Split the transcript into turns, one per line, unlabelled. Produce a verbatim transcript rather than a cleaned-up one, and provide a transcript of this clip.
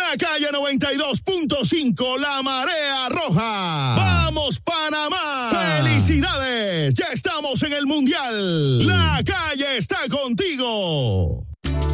La Calle noventa y dos punto cinco, La Marea Roja. ¡Vamos, Panamá! ¡Felicidades! Ya estamos en el Mundial. La Calle está contigo.